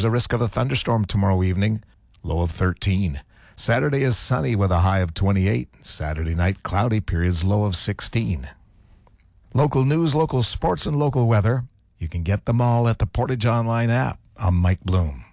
a risk of a thunderstorm tomorrow evening, low of 13. Saturday is sunny with a high of 28. Saturday night, cloudy periods, low of 16. Local news, local sports, and local weather. You can get them all at the Portage Online app. I'm Mike Bloom.